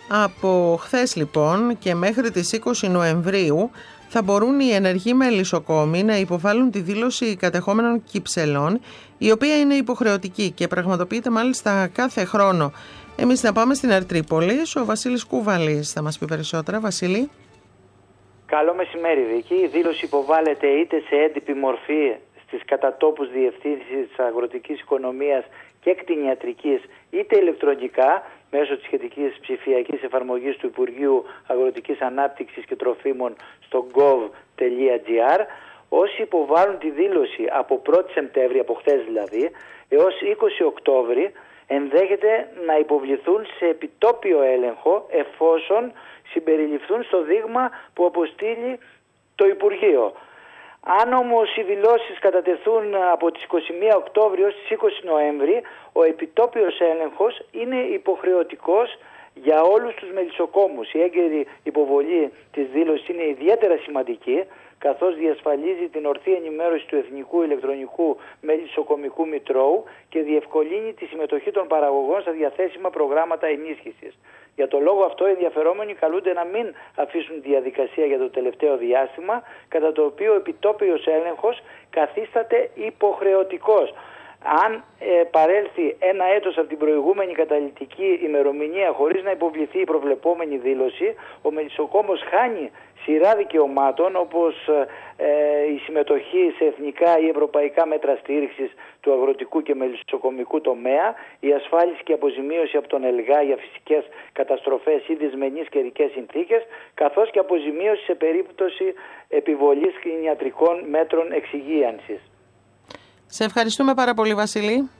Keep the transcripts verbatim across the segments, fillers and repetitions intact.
Από χθες λοιπόν και μέχρι τις είκοσι Νοεμβρίου θα μπορούν οι ενεργοί μελισσοκόμοι να υποβάλουν τη δήλωση κατεχόμενων κυψελών, η οποία είναι υποχρεωτική και πραγματοποιείται μάλιστα κάθε χρόνο. Εμείς να πάμε στην Ερτρίπολη. Ο Βασίλης Κουβαλής θα μας πει περισσότερα. Βασίλη. Καλό μεσημέρι, Βίκη. Η δήλωση υποβάλλεται είτε σε έντυπη μορφή στις κατατόπους διευθύνσεις της αγροτικής οικονομίας και κτηνιατρικής, είτε ηλεκτρονικά μέσω της σχετικής ψηφιακής εφαρμογής του Υπουργείου Αγροτικής Ανάπτυξης και Τροφίμων στο gov.gr. Όσοι υποβάλλουν τη δήλωση από πρώτη Σεπτέμβρη, από χθες δηλαδή, έως είκοσι Οκτώβρη, ενδέχεται να υποβληθούν σε επιτόπιο έλεγχο εφόσον συμπεριληφθούν στο δείγμα που αποστείλει το Υπουργείο. Αν όμως οι δηλώσεις κατατεθούν από τις είκοσι μία Οκτώβρη έως τις είκοσι Νοέμβρη, ο επιτόπιος έλεγχος είναι υποχρεωτικός για όλους τους μελισσοκόμους. Η έγκαιρη υποβολή της δήλωσης είναι ιδιαίτερα σημαντική, καθώς διασφαλίζει την ορθή ενημέρωση του Εθνικού Ηλεκτρονικού Μελισσοκομικού Μητρώου και διευκολύνει τη συμμετοχή των παραγωγών στα διαθέσιμα προγράμματα ενίσχυσης. Για τον λόγο αυτό, οι ενδιαφερόμενοι καλούνται να μην αφήσουν διαδικασία για το τελευταίο διάστημα, κατά το οποίο ο επιτόπιος έλεγχος καθίσταται υποχρεωτικός. Αν ε, παρέλθει ένα έτος από την προηγούμενη καταλυτική ημερομηνία χωρίς να υποβληθεί η προβλεπόμενη δήλωση, ο μελισσοκόμος χάνει σειρά δικαιωμάτων, όπως ε, η συμμετοχή σε εθνικά ή ευρωπαϊκά μέτρα στήριξης του αγροτικού και μελισσοκομικού τομέα, η ασφάλιση και αποζημίωση από τον ΕΛΓΑ για φυσικές καταστροφές ή δυσμενείς καιρικές συνθήκες, καθώς και αποζημίωση σε περίπτωση επιβολής κτηνιατρικών μέτρων εξυγίανσης. Σε ευχαριστούμε πάρα πολύ, Βασίλη.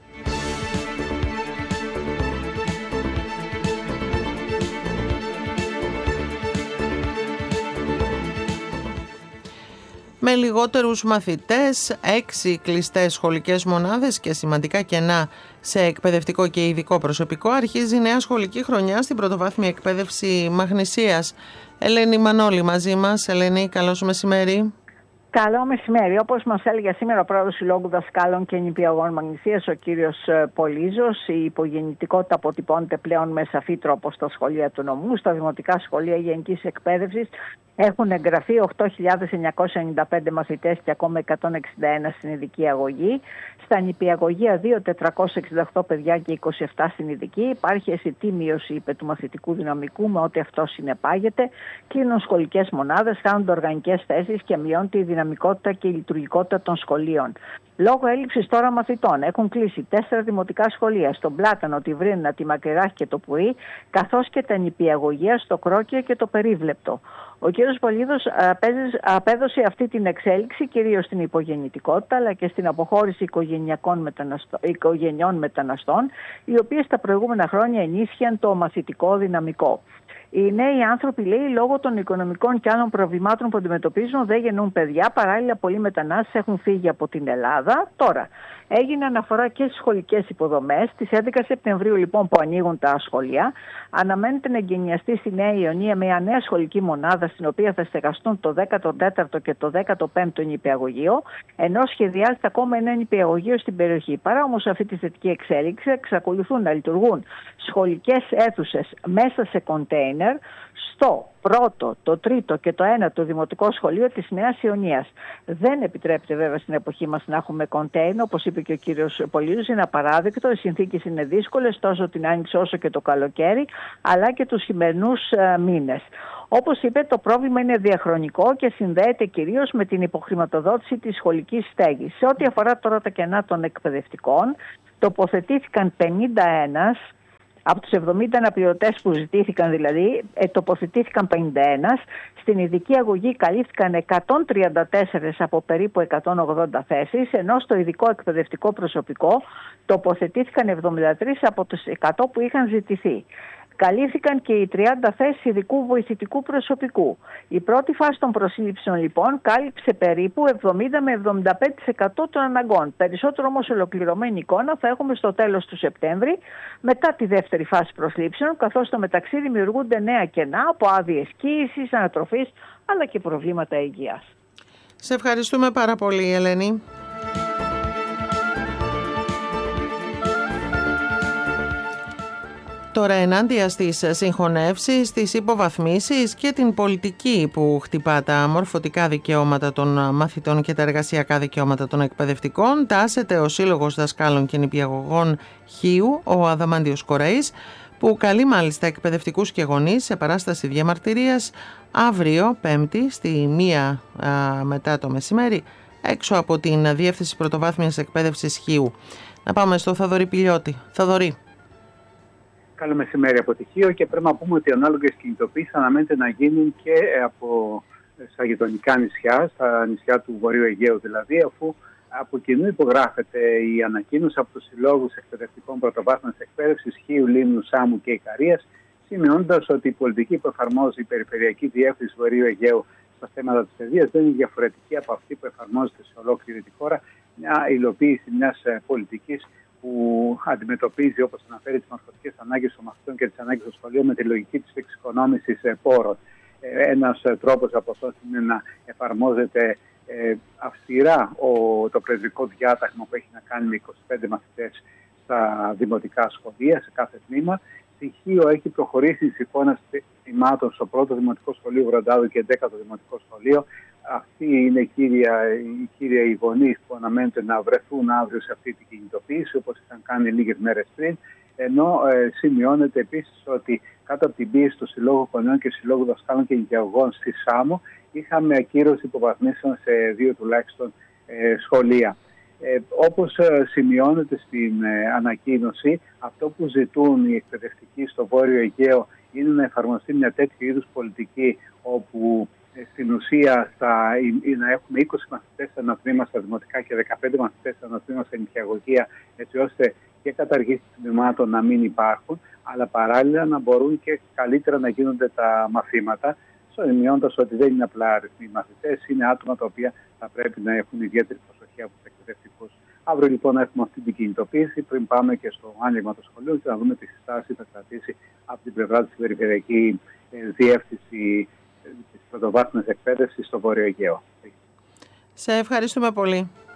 Με λιγότερους μαθητές, έξι κλειστές σχολικές μονάδες και σημαντικά κενά σε εκπαιδευτικό και ειδικό προσωπικό, αρχίζει η νέα σχολική χρονιά στην πρωτοβάθμια εκπαίδευση Μαγνησίας. Ελένη Μανώλη μαζί μας. Ελένη, καλώς μεσημέρι. Καλό μεσημέρι. Όπως μας έλεγε σήμερα ο πρόεδρος Συλλόγου Δασκάλων και Νηπιαγωγών Μαγνησίας, ο κύριος Πολύζος, η υπογεννητικότητα αποτυπώνεται πλέον με σαφή τρόπο στα σχολεία του νομού. Στα δημοτικά σχολεία γενικής εκπαίδευσης έχουν εγγραφεί οκτώ χιλιάδες εννιακόσια ενενήντα πέντε μαθητές και ακόμα εκατόν εξήντα ένα στην ειδική αγωγή. Στα νηπιαγωγεία δύο χιλιάδες τετρακόσια εξήντα οκτώ παιδιά και είκοσι επτά στην ειδική. Υπάρχει αισθητή μείωση, είπε, του μαθητικού δυναμικού με ό,τι αυτό συνεπάγεται. Κλείνουν σχολικές μονάδες, χάνονται οργανικές θέσεις και μειώνεται η δυναμικότητα και η λειτουργικότητα των σχολείων. Λόγω έλλειψης τώρα μαθητών έχουν κλείσει τέσσερα δημοτικά σχολεία στον Πλάτανο, τη Βρύνα, τη Μακεράχη και το Πουρί, καθώς και τα νηπιαγωγεία στο Κρόκιο και το Περίβλεπτο. Ο κ. Πολύδος απέδωσε αυτή την εξέλιξη κυρίως στην υπογεννητικότητα αλλά και στην αποχώρηση οικογενειών μεταναστών, οι οποίες τα προηγούμενα χρόνια ενίσχυαν το μαθητικό δυναμικό. Οι νέοι άνθρωποι, λέει, λόγω των οικονομικών και άλλων προβλημάτων που αντιμετωπίζουν, δεν γεννούν παιδιά. Παράλληλα, πολλοί μετανάστες έχουν φύγει από την Ελλάδα. Τώρα, έγινε αναφορά και στις σχολικές υποδομές. Στις έντεκα Σεπτεμβρίου, λοιπόν, που ανοίγουν τα σχολεία, αναμένεται να εγκαινιαστεί στη Νέα Ιωνία μια νέα σχολική μονάδα, στην οποία θα στεγαστούν το δέκατο τέταρτο και το δέκατο πέμπτο νηπιαγωγείο, ενώ σχεδιάζεται ακόμα ένα νηπιαγωγείο στην περιοχή. Παρά όμως αυτή τη θετική εξέλιξη, εξακολουθούν να λειτουργούν σχολικές αίθουσες μέσα σε κοντέινερ στο πρώτο, το τρίτο και το ένατο δημοτικό σχολείο της Νέας Ιωνίας. Δεν επιτρέπεται βέβαια στην εποχή μας να έχουμε κοντέινερ, όπως είπε και ο κύριος Πολύδος, είναι απαράδεκτο. Οι συνθήκες είναι δύσκολες τόσο την άνοιξη όσο και το καλοκαίρι, αλλά και τους χειμερινούς ε, μήνες. Όπως είπε, το πρόβλημα είναι διαχρονικό και συνδέεται κυρίως με την υποχρηματοδότηση της σχολικής στέγης. Σε ό,τι αφορά τώρα τα κενά των εκπαιδευτικών, τοποθετήθηκαν πενήντα ένα. Από τους εβδομήντα αναπληρωτές που ζητήθηκαν δηλαδή, ε, τοποθετήθηκαν πενήντα ένα. Στην ειδική αγωγή καλύφθηκαν εκατόν τριάντα τέσσερα από περίπου εκατόν ογδόντα θέσεις, ενώ στο ειδικό εκπαιδευτικό προσωπικό τοποθετήθηκαν εβδομήντα τρεις από τους εκατό που είχαν ζητηθεί. Καλύφθηκαν και οι τριάντα θέσεις ειδικού βοηθητικού προσωπικού. Η πρώτη φάση των προσλήψεων, λοιπόν, κάλυψε περίπου εβδομήντα με εβδομήντα πέντε τοις εκατό των αναγκών. Περισσότερο όμως ολοκληρωμένη εικόνα θα έχουμε στο τέλος του Σεπτέμβρη, μετά τη δεύτερη φάση προσλήψεων, καθώς στο μεταξύ δημιουργούνται νέα κενά από άδειες κοίησης, ανατροφής, αλλά και προβλήματα υγείας. Σε ευχαριστούμε πάρα πολύ, Ελένη. Τώρα, ενάντια στις συγχωνεύσεις, τις υποβαθμίσεις και την πολιτική που χτυπά τα μορφωτικά δικαιώματα των μαθητών και τα εργασιακά δικαιώματα των εκπαιδευτικών, τάσεται ο Σύλλογος Δασκάλων και Νηπιαγωγών Χίου, ο Αδαμάντιος Κοραής, που καλεί μάλιστα εκπαιδευτικούς και γονείς σε παράσταση διαμαρτυρίας αύριο, Πέμπτη, στη μία α, μετά το μεσημέρι, έξω από την Διεύθυνση Πρωτοβάθμιας Εκπαίδευσης Χίου. Να πάμε στο Θαδωρή Πηλιώτη. Θαδωρή. Καλό μεσημέρι από τη Χίο, και πρέπει να πούμε ότι οι ανάλογες κινητοποίησεις αναμένεται να γίνουν και από στα γειτονικά νησιά, στα νησιά του Βορείου Αιγαίου δηλαδή, αφού από κοινού υπογράφεται η ανακοίνωση από τους Συλλόγους Εκπαιδευτικών Πρωτοβάθμιας Εκπαίδευσης Χίου, Λίμνου, Σάμου και Ικαρίας, σημειώνοντας ότι η πολιτική που εφαρμόζει η Περιφερειακή Διεύθυνση Βορείου Αιγαίου στα θέματα της παιδείας δεν είναι διαφορετική από αυτή που εφαρμόζεται σε ολόκληρη τη χώρα, μια υλοποίηση μιας πολιτικής που αντιμετωπίζει, όπως αναφέρει, τις μορφωτικές ανάγκες των μαθητών και τις ανάγκες των σχολείων με τη λογική της εξοικονόμησης πόρων. Ένας τρόπος από αυτό είναι να εφαρμόζεται ε, αυστηρά ο, το πρεσβικό διάταγμα που έχει να κάνει με είκοσι πέντε μαθητές στα δημοτικά σχολεία, σε κάθε τμήμα. Στοιχείο έχει προχωρήσει η εικόνα θυμάτων στο πρώτο δημοτικό σχολείο Βροντάδου και δέκατο δημοτικό σχολείο. Αυτή είναι η κύρια, η κύρια οι γονείς που αναμένεται να βρεθούν αύριο σε αυτή την κινητοποίηση, όπως είχαν κάνει λίγες μέρες πριν. Ενώ ε, σημειώνεται επίσης ότι κάτω από την πίεση του Συλλόγου Γονέων και Συλλόγου Δασκάλων και Νηπιαγωγών στη Σάμο, είχαμε ακύρωση υποβαθμίσεων σε δύο τουλάχιστον ε, σχολεία. Ε, όπως ε, σημειώνεται στην ε, ανακοίνωση, αυτό που ζητούν οι εκπαιδευτικοί στο Βόρειο Αιγαίο είναι να εφαρμοστεί μια τέτοιου είδους πολιτική, όπου ε, στην ουσία θα, ε, να έχουμε είκοσι μαθητές σε ένα τμήμα στα δημοτικά και δεκαπέντε μαθητές σε ένα τμήμα στην νηπιαγωγία, έτσι ώστε και καταργήσεις τμήματων να μην υπάρχουν, αλλά παράλληλα να μπορούν και καλύτερα να γίνονται τα μαθήματα, σημειώνοντας ότι δεν είναι απλά αριθμοί μαθητές, είναι άτομα τα οποία θα πρέπει να έχουν ιδιαίτερη προσοχή από τους εκπαιδευτικούς. Αύριο λοιπόν να έχουμε αυτή την κινητοποίηση πριν πάμε και στο άνοιγμα των σχολείων και να δούμε τι συστάσεις θα κρατήσει από την πλευρά της Περιφερειακή Διεύθυνση της Πρωτοβάθμιας Εκπαίδευσης στο Βόρειο Αιγαίο. Σε ευχαριστούμε πολύ.